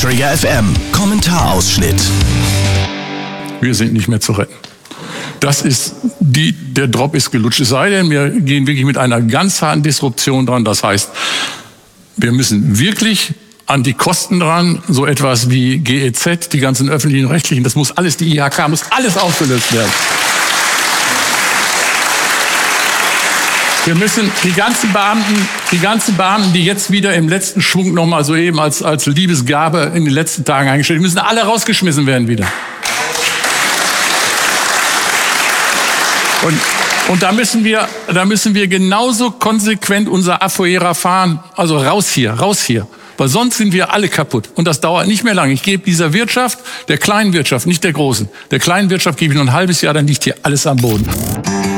Träger FM. Kommentarausschnitt. Wir sind nicht mehr zu retten. Das ist der Drop ist gelutscht. Es sei denn, wir gehen wirklich mit einer ganz harten Disruption dran. Das heißt, wir müssen wirklich an die Kosten dran, so etwas wie GEZ, die ganzen öffentlichen und rechtlichen, das muss alles, die IHK muss alles aufgelöst werden. Wir müssen die ganzen Beamten, die jetzt wieder im letzten Schwung nochmal so eben als Liebesgabe in den letzten Tagen eingestellt, die müssen alle rausgeschmissen werden wieder. Und da müssen wir genauso konsequent unser Afuera fahren, also raus hier. Weil sonst sind wir alle kaputt. Und das dauert nicht mehr lange. Ich gebe dieser Wirtschaft, der kleinen Wirtschaft, nicht der großen, der kleinen Wirtschaft gebe ich noch ein halbes Jahr, dann liegt hier alles am Boden.